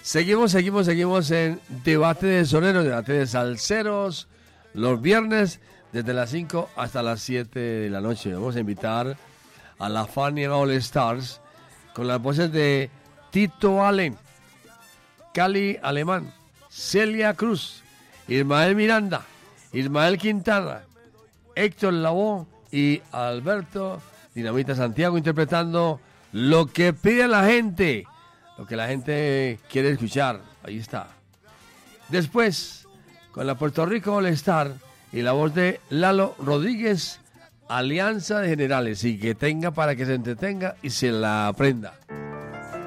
Seguimos en Debate de Soneros, Debate de Salseros, los viernes desde las 5 hasta las 7 de la noche. Vamos a invitar a la Fania All Stars con las voces de Tito Allen, Cali Alemán, Celia Cruz, Ismael Miranda, Ismael Quintana, Héctor Lavoe y Alberto Dinamita Santiago interpretando Lo que pide la gente, lo que la gente quiere escuchar. Ahí está. Después, con la Puerto Rico All Star y la voz de Lalo Rodríguez, Alianza de Generales, y que tenga para que se entretenga y se la aprenda.